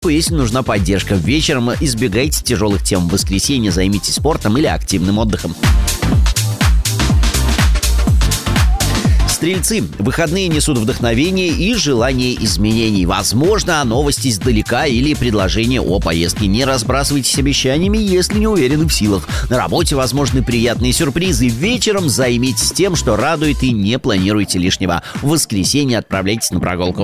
Если нужна поддержка вечером, избегайте тяжелых тем. В воскресенье займитесь спортом или активным отдыхом. Стрельцы. Выходные несут вдохновение и желание изменений. Возможно, новости издалека или предложение о поездке. Не разбрасывайтесь обещаниями, если не уверены в силах. На работе возможны приятные сюрпризы. Вечером займитесь тем, что радует, и не планируйте лишнего. В воскресенье отправляйтесь на прогулку.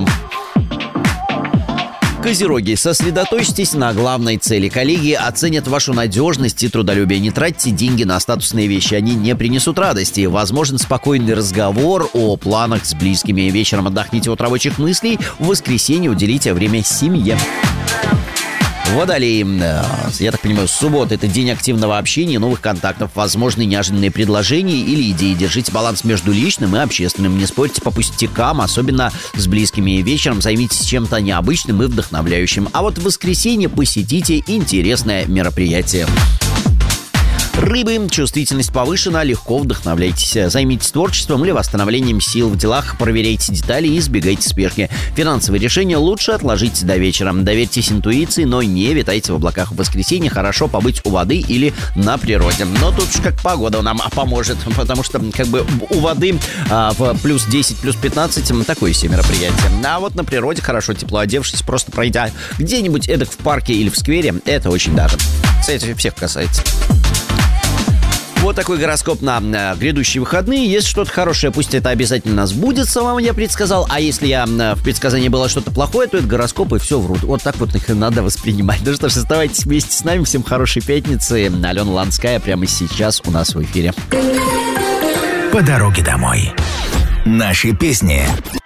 Козероги, сосредоточьтесь на главной цели. Коллеги оценят вашу надежность и трудолюбие. Не тратьте деньги на статусные вещи, они не принесут радости. Возможен спокойный разговор о планах с близкими. Вечером отдохните от рабочих мыслей. В воскресенье уделите время семье. Водолеи. Я так понимаю, суббота – это день активного общения, новых контактов, возможны неожиданные предложения или идеи. Держите баланс между личным и общественным. Не спорьте по пустякам, особенно с близкими. Вечером займитесь чем-то необычным и вдохновляющим. А вот в воскресенье посетите интересное мероприятие. Рыбы. Чувствительность повышена, легко вдохновляйтесь. Займитесь творчеством или восстановлением сил в делах, проверяйте детали и избегайте спешки. Финансовые решения лучше отложите до вечера. Доверьтесь интуиции, но не витайте в облаках. В воскресенье хорошо побыть у воды или на природе. Но тут уж как погода нам поможет, потому что как бы у воды в плюс 10, плюс 15 такое себе мероприятие. А вот на природе хорошо, тепло одевшись, просто пройдя где-нибудь эдак в парке или в сквере, это очень даже. Кстати, всех касается. Вот такой гороскоп на грядущие выходные. Если что-то хорошее, пусть это обязательно сбудется, вам я предсказал. А если в предсказании было что-то плохое, то это гороскоп и все врут. Вот так вот их и надо воспринимать. Ну что ж, оставайтесь вместе с нами. Всем хорошей пятницы. Алена Ланская прямо сейчас у нас в эфире. По дороге домой. Наши песни.